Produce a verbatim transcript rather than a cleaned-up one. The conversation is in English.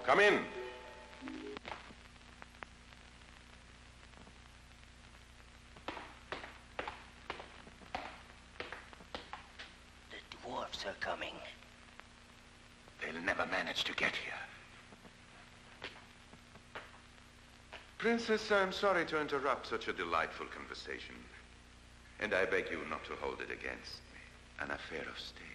Come in. The dwarfs are coming. They'll never manage to get here. Princess, I'm sorry to interrupt such a delightful conversation. And I beg you not to hold it against me. An affair of state.